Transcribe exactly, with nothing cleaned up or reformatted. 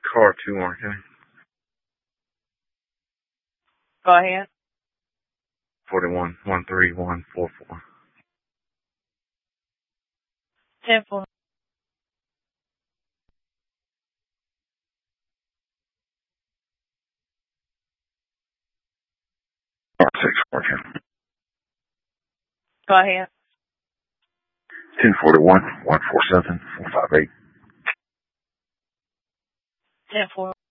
Car two one, okay? Go ahead. Forty-one one three one four four. Ten four. Six four ten. Go ahead. Ten forty-one one four seven four five eight. Ten four.